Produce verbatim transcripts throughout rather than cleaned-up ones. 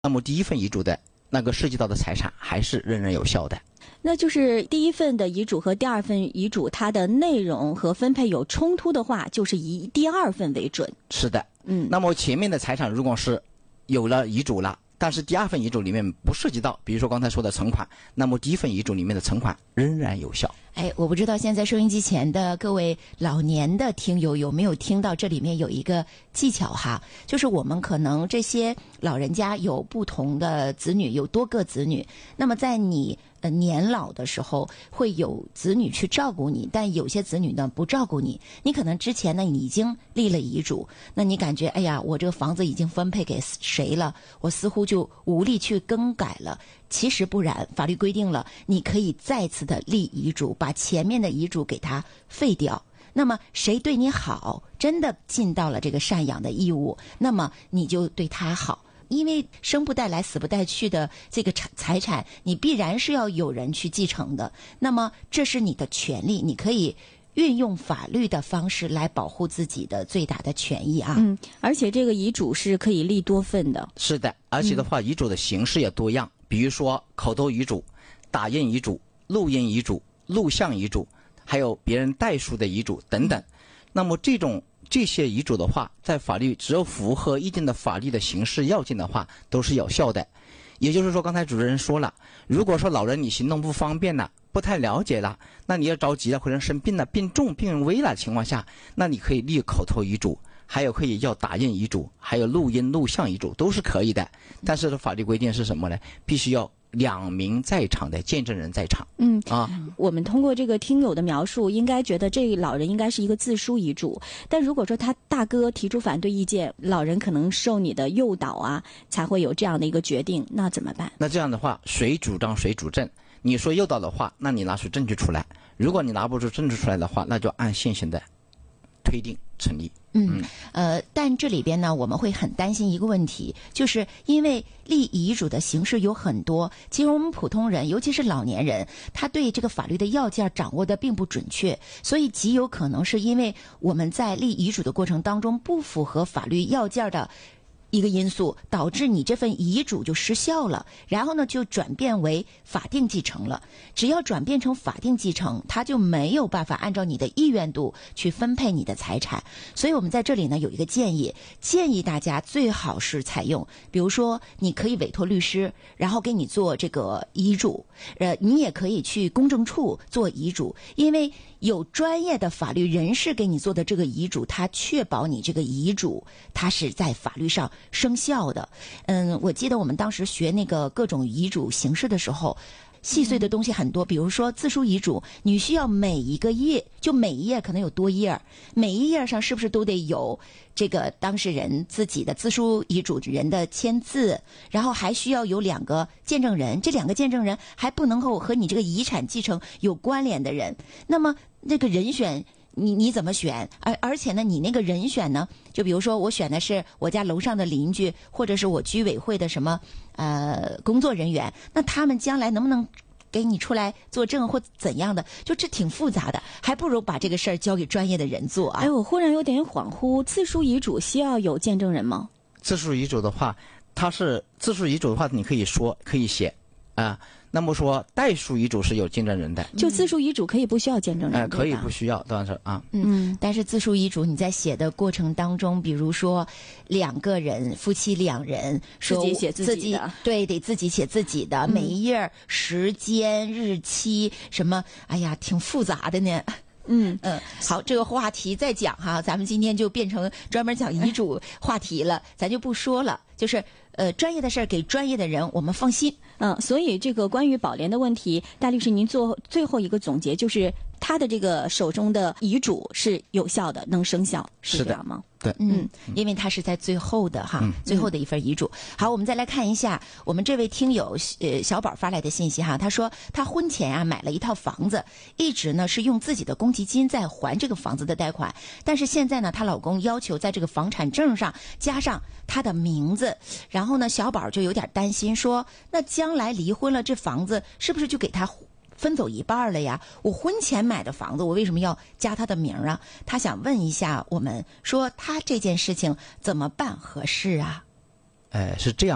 那么第一份遗嘱的那个涉及到的财产还是仍然有效的。 那就是第一份的遗嘱和第二份遗嘱，它的内容和分配有冲突的话，就是以第二份为准。 是的， 嗯。 那么前面的财产如果是有了遗嘱了，但是第二份遗嘱里面不涉及到，比如说刚才说的存款，那么第一份遗嘱里面的存款仍然有效。 哎，我不知道现在收音机前的各位老年的听友有没有听到这里面有一个技巧哈，就是我们可能这些老人家有不同的子女，有多个子女，那么在你呃年老的时候会有子女去照顾你，但有些子女呢不照顾你，你可能之前呢你已经立了遗嘱，那你感觉哎呀我这个房子已经分配给谁了，我似乎就无力去更改了。其实不然，法律规定了，你可以再次的立遗嘱，把前面的遗嘱给它废掉。那么谁对你好，真的尽到了这个赡养的义务，那么你就对他好。因为生不带来死不带去的这个财产，你必然是要有人去继承的。那么这是你的权利，你可以运用法律的方式来保护自己的最大的权益啊。 嗯，而且这个遗嘱是可以立多份的。 是的，而且的话，遗嘱的形式也多样。比如说口头遗嘱、打印遗嘱、录音遗嘱、录像遗嘱，还有别人代书的遗嘱等等。那么这种这些遗嘱的话，在法律只有符合一定的法律的形式要件的话，都是有效的。也就是说，刚才主持人说了，如果说老人你行动不方便了，不太了解了，那你要着急了，或者生病了、病重、病危了的情况下，那你可以立口头遗嘱，还有可以要打印遗嘱，还有录音录像遗嘱，都是可以的。但是法律规定是什么呢？必须要两名在场的见证人在场。 嗯啊， 我们通过这个听友的描述，应该觉得这老人应该是一个自书遗嘱。但如果说他大哥提出反对意见，老人可能受你的诱导啊，才会有这样的一个决定，那怎么办？ 那这样的话，谁主张谁主证。你说诱导的话，那你拿出证据出来；如果你拿不出证据出来的话，那就按现行的推定成立。 嗯，呃，但这里边呢，我们会很担心一个问题，就是因为立遗嘱的形式有很多，其实我们普通人，尤其是老年人，他对这个法律的要件掌握的并不准确，所以极有可能是因为我们在立遗嘱的过程当中不符合法律要件的一个因素，导致你这份遗嘱就失效了，然后呢就转变为法定继承了。只要转变成法定继承，它就没有办法按照你的意愿度去分配你的财产。所以我们在这里呢有一个建议，建议大家最好是采用，比如说你可以委托律师，然后给你做这个遗嘱，呃，你也可以去公证处做遗嘱，因为有专业的法律人士给你做的这个遗嘱，它确保你这个遗嘱它是在法律上生效的。嗯，我记得我们当时学那个各种遗嘱形式的时候，细碎的东西很多，比如说自书遗嘱，你需要每一个页，就每一页可能有多页，每一页上是不是都得有这个当事人自己的自书遗嘱人的签字，然后还需要有两个见证人，这两个见证人还不能够和你这个遗产继承有关联的人。那么那个人选你你怎么选？而而且呢，你那个人选呢，就比如说我选的是我家楼上的邻居，或者是我居委会的什么呃工作人员，那他们将来能不能给你出来作证或怎样的？就这挺复杂的，还不如把这个事儿交给专业的人做啊。 哎，我忽然有点恍惚，自书遗嘱需要有见证人吗？ 自书遗嘱的话，它是自书遗嘱的话，你可以说可以写啊。那么说代书遗嘱是有见证人的， 就自书遗嘱可以不需要见证人， 呃，可以不需要，当然是啊。 嗯，但是自书遗嘱你在写的过程当中，比如说两个人夫妻两人说自己写自己的， 对，得自己写自己的，每一页时间、日期什么，哎呀，挺复杂的呢。嗯嗯，好，这个话题再讲哈，咱们今天就变成专门讲遗嘱话题了，咱就不说了，就是呃专业的事儿给专业的人，我们放心。 嗯，所以这个关于保联的问题，大律师您做最后一个总结，就是他的这个手中的遗嘱是有效的，能生效，是这样吗？ 对， 嗯，因为他是在最后的哈， 嗯、 最后的一份遗嘱。好，我们再来看一下我们这位听友呃小宝发来的信息哈，他说他婚前啊买了一套房子，一直呢是用自己的公积金在还这个房子的贷款，但是现在呢，她老公要求在这个房产证上加上她的名字，然后呢，小宝就有点担心说，那将来离婚了，这房子是不是就给他分走一半了呀？我婚前买的房子，我为什么要加他的名啊？他想问一下我们，说他这件事情怎么办合适啊？ 呃，是这样的，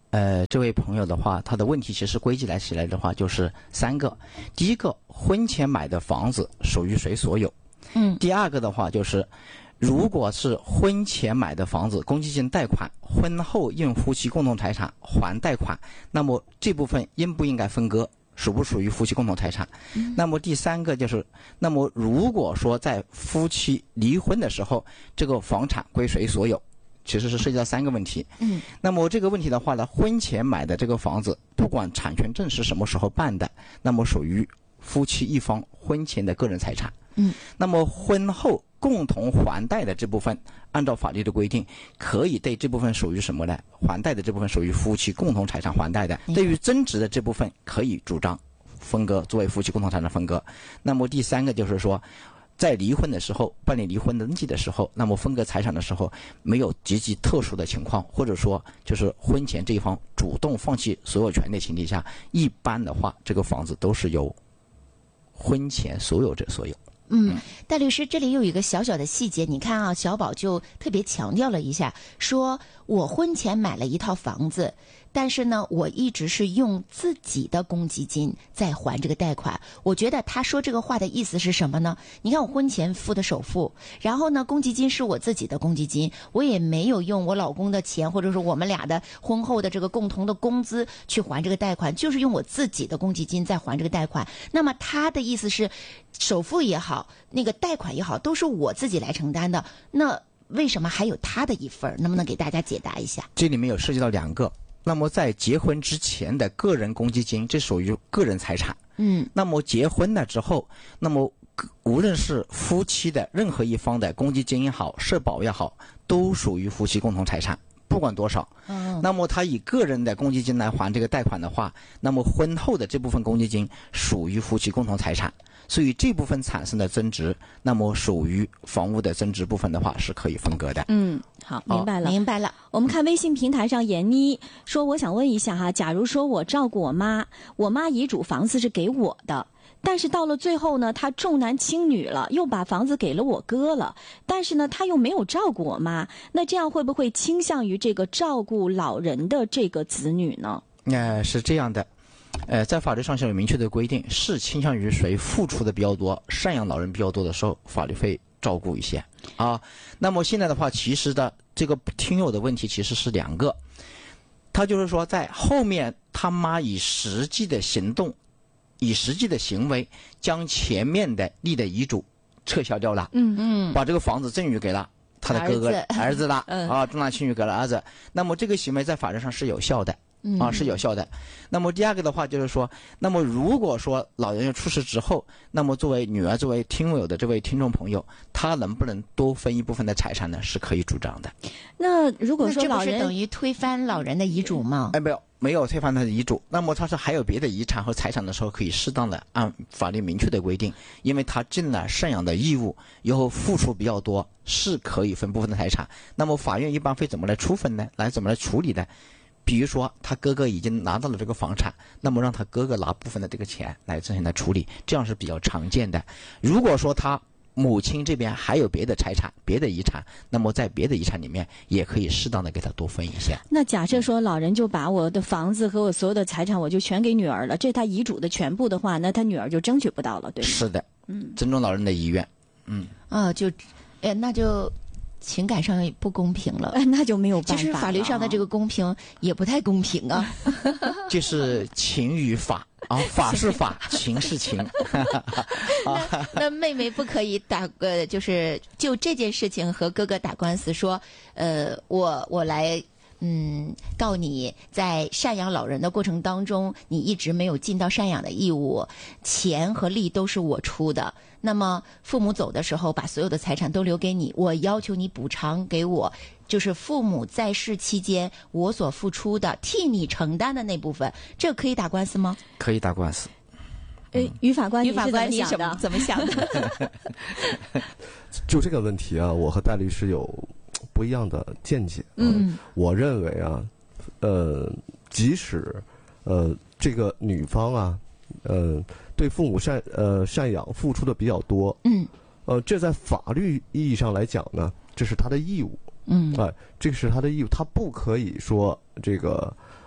呃，这位朋友的话，他的问题其实归结来起来的话就是三个。第一个，婚前买的房子属于谁所有？ 嗯。 第二个的话就是，如果是婚前买的房子，公积金贷款，婚后应夫妻共同财产还贷款，那么这部分应不应该分割？属不属于夫妻共同财产？嗯、那么第三个就是，那么如果说在夫妻离婚的时候，这个房产归谁所有？其实是涉及到三个问题。 嗯， 那么这个问题的话呢，婚前买的这个房子，不管产权证是什么时候办的，那么属于夫妻一方婚前的个人财产。 嗯， 那么婚后共同还贷的这部分，按照法律的规定，可以对这部分属于什么呢？还贷的这部分属于夫妻共同财产还贷的，对于增值的这部分可以主张分割，作为夫妻共同财产分割。那么第三个就是说，在离婚的时候，办理离婚登记的时候，那么分割财产的时候，没有极其特殊的情况，或者说就是婚前这一方主动放弃所有权的前提下，一般的话，这个房子都是由婚前所有者所有。 嗯，戴律师，这里有一个小小的细节，你看啊，小宝就特别强调了一下，说我婚前买了一套房子，但是呢，我一直是用自己的公积金在还这个贷款。我觉得他说这个话的意思是什么呢？你看我婚前付的首付，然后呢，公积金是我自己的公积金，我也没有用我老公的钱，或者说我们俩的婚后的这个共同的工资去还这个贷款，就是用我自己的公积金在还这个贷款。那么他的意思是，首付也好，那个贷款也好，都是我自己来承担的。那为什么还有他的一份？能不能给大家解答一下？ 这里面有涉及到两个。那么在结婚之前的个人公积金，这属于个人财产。 嗯。 那么结婚了之后，那么无论是夫妻的任何一方的公积金也好，社保也好，都属于夫妻共同财产。不管多少， 嗯， 那么他以个人的公积金来还这个贷款的话，那么婚后的这部分公积金属于夫妻共同财产，所以这部分产生的增值，那么属于房屋的增值部分的话是可以分割的。 嗯，好，明白了， 明白了。 我们看微信平台上，闫妮说：“我想问一下哈，假如说我照顾我妈，我妈遗嘱房子是给我的。”但是到了最后呢，他重男轻女了，又把房子给了我哥了。但是呢，他又没有照顾我妈，那这样会不会倾向于这个照顾老人的这个子女呢？ 呃，是这样的，呃，在法律上是有明确的规定，是倾向于谁付出的比较多，赡养老人比较多的时候，法律会照顾一些啊。那么现在的话，其实的这个听友的问题其实是两个，他就是说在后面他妈以实际的行动。以实际的行为将前面的立的遗嘱撤销掉了， 嗯嗯， 把这个房子赠与给了他的哥哥儿 子, 儿子了， 嗯、 啊，重男轻女给了儿子，那么这个行为在法律上是有效的，啊，是有效的。那么第二个的话就是说，那么如果说老人出事之后，那么作为女儿、作为听友的这位听众朋友，他能不能多分一部分的财产呢？是可以主张的。 那如果说老人， 这不是等于推翻老人的遗嘱吗？ 哎，没有。没有推翻他的遗嘱，那么他是还有别的遗产和财产的时候，可以适当的按法律明确的规定，因为他尽了赡养的义务，以后付出比较多，是可以分部分的财产。那么法院一般会怎么来处分呢？来怎么来处理呢？比如说他哥哥已经拿到了这个房产，那么让他哥哥拿部分的这个钱来进行来处理，这样是比较常见的。如果说他母亲这边还有别的财产、别的遗产，那么在别的遗产里面也可以适当的给他多分一些。 那假设说老人就把我的房子和我所有的财产我就全给女儿了，这是他遗嘱的全部的话，那他女儿就争取不到了，对吗？ 是的， 嗯， 尊重老人的意愿，嗯， 啊，就，哎，那就情感上也不公平了， 哎，那就没有办法了。 其实法律上的这个公平也不太公平啊， 就是情与法。啊，法是法，情是情。 那那妹妹不可以打呃，就是就这件事情和哥哥打官司，说呃，我我来嗯告你，在赡养老人的过程当中，你一直没有尽到赡养的义务，钱和力都是我出的。那么父母走的时候，把所有的财产都留给你，我要求你补偿给我。就是父母在世期间我所付出的替你承担的那部分，这可以打官司吗？ 可以打官司。 呃，于法官， 于法官你怎么怎么想的？ 就这个问题啊，我和戴律师有不一样的见解。 嗯， 我认为啊，呃，即使呃这个女方啊，呃对父母赡呃赡养付出的比较多， 嗯， 呃，这在法律意义上来讲呢，这是他的义务。 嗯， 哎，这是他的义务，他不可以说这个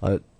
呃